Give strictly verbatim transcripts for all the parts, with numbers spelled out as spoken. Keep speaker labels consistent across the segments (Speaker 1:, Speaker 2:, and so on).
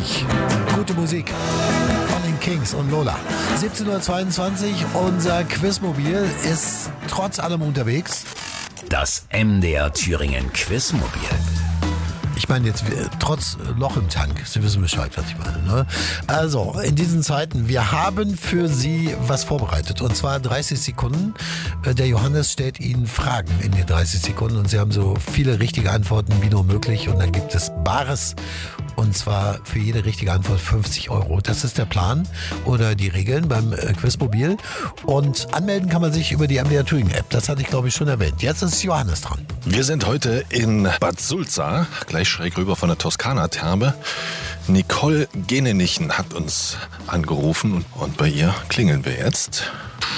Speaker 1: Richtig gute Musik von den Kings und Lola. siebzehn Uhr zweiundzwanzig, unser Quizmobil ist trotz allem unterwegs.
Speaker 2: Das M D R Thüringen Quizmobil.
Speaker 1: Ich meine jetzt, trotz Loch im Tank, Sie wissen Bescheid, was ich meine. Ne? Also, in diesen Zeiten, wir haben für Sie was vorbereitet. Und zwar dreißig Sekunden. Der Johannes stellt Ihnen Fragen in den dreißig Sekunden. Und Sie haben so viele richtige Antworten wie nur möglich. Und dann gibt es Bares. Und zwar für jede richtige Antwort fünfzig Euro. Das ist der Plan oder die Regeln beim Quizmobil. Und anmelden kann man sich über die M D R Thüringen App. Das hatte ich, glaube ich, schon erwähnt. Jetzt ist Johannes dran.
Speaker 3: Wir sind heute in Bad Sulza, gleich schräg rüber von der Toskana-Therme. Nicole Genenichen hat uns angerufen und bei ihr klingeln wir jetzt.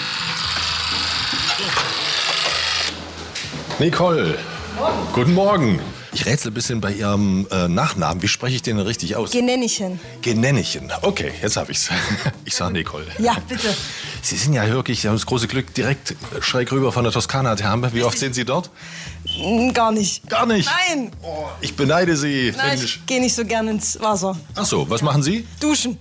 Speaker 3: Nicole,
Speaker 4: Morgen.
Speaker 3: Guten Morgen. Ich rätsel ein bisschen bei Ihrem äh, Nachnamen. Wie spreche ich den denn richtig aus?
Speaker 4: Genenichen.
Speaker 3: Genenichen. Okay, jetzt habe ich's. Ich sage Nicole.
Speaker 4: Ja, bitte.
Speaker 3: Sie sind ja wirklich, Sie haben das große Glück, direkt schräg rüber von der Toskana-Therme. Wie oft sind Sie dort?
Speaker 4: Gar nicht.
Speaker 3: Gar nicht?
Speaker 4: Nein.
Speaker 3: Oh, ich beneide Sie.
Speaker 4: Nein, ich gehe nicht so gerne ins Wasser.
Speaker 3: Ach so, was machen Sie?
Speaker 4: Duschen.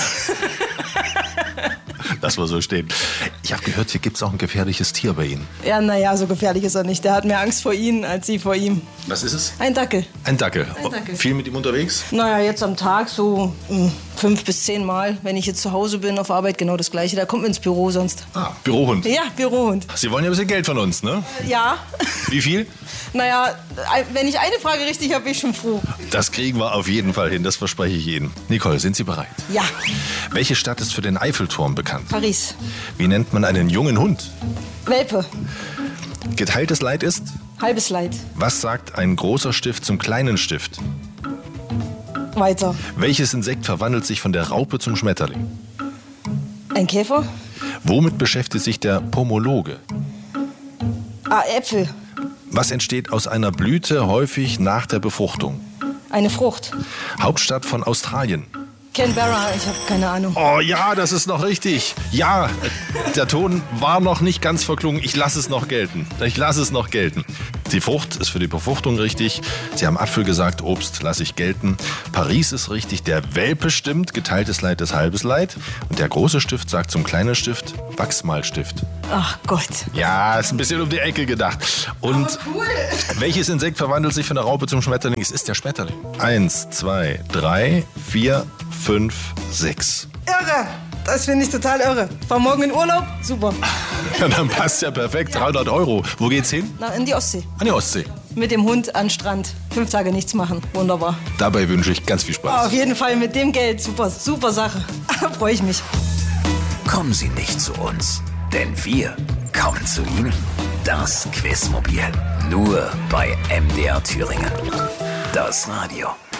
Speaker 3: Lass mal so stehen. Ich habe gehört, hier gibt es auch ein gefährliches Tier bei Ihnen.
Speaker 4: Ja, naja, so gefährlich ist er nicht. Der hat mehr Angst vor Ihnen als Sie vor ihm.
Speaker 3: Was ist es?
Speaker 4: Ein Dackel.
Speaker 3: Ein Dackel.
Speaker 4: Ein Dackel.
Speaker 3: Viel mit ihm unterwegs?
Speaker 4: Naja, jetzt am Tag so mh, fünf bis zehn Mal. Wenn ich jetzt zu Hause bin, auf Arbeit, genau das Gleiche. Der kommt ins Büro sonst.
Speaker 3: Ah, Bürohund.
Speaker 4: Ja, Bürohund.
Speaker 3: Sie wollen ja ein bisschen Geld von uns, ne?
Speaker 4: Ja.
Speaker 3: Wie viel?
Speaker 4: Naja, wenn ich eine Frage richtig habe, bin ich schon froh.
Speaker 3: Das kriegen wir auf jeden Fall hin, das verspreche ich Ihnen. Nicole, sind Sie bereit?
Speaker 4: Ja.
Speaker 3: Welche Stadt ist für den Eiffelturm bekannt?
Speaker 4: Paris.
Speaker 3: Wie nennt man einen jungen Hund?
Speaker 4: Welpe.
Speaker 3: Geteiltes Leid ist?
Speaker 4: Halbes Leid.
Speaker 3: Was sagt ein großer Stift zum kleinen Stift?
Speaker 4: Weiter.
Speaker 3: Welches Insekt verwandelt sich von der Raupe zum Schmetterling?
Speaker 4: Ein Käfer.
Speaker 3: Womit beschäftigt sich der Pomologe?
Speaker 4: Ah, Äpfel.
Speaker 3: Was entsteht aus einer Blüte häufig nach der Befruchtung?
Speaker 4: Eine Frucht.
Speaker 3: Hauptstadt von Australien.
Speaker 4: Canberra, ich habe keine Ahnung.
Speaker 3: Oh ja, das ist noch richtig. Ja, der Ton war noch nicht ganz verklungen. Ich lasse es noch gelten. Ich lasse es noch gelten. Die Frucht ist für die Befruchtung richtig. Sie haben Apfel gesagt, Obst lasse ich gelten. Paris ist richtig. Der Welpe stimmt. Geteiltes Leid ist halbes Leid. Und der große Stift sagt zum kleinen Stift Wachsmalstift.
Speaker 4: Ach Gott.
Speaker 3: Ja, ist ein bisschen um die Ecke gedacht. Und
Speaker 4: cool.
Speaker 3: Welches Insekt verwandelt sich von der Raupe zum Schmetterling? Es ist der Schmetterling. Eins, zwei, drei, vier, fünf, sechs.
Speaker 4: Irre. Das finde ich total irre. Fahr morgen in Urlaub? Super.
Speaker 3: Ja, dann passt ja perfekt. dreihundert Euro. Wo geht's hin?
Speaker 4: Na, in die Ostsee.
Speaker 3: An die Ostsee.
Speaker 4: Mit dem Hund an den Strand. Fünf Tage nichts machen. Wunderbar.
Speaker 3: Dabei wünsche ich ganz viel Spaß.
Speaker 4: Auf jeden Fall mit dem Geld. Super, super Sache. Freue ich mich.
Speaker 2: Kommen Sie nicht zu uns, denn wir kommen zu Ihnen. Das Quizmobil. Nur bei M D R Thüringen. Das Radio.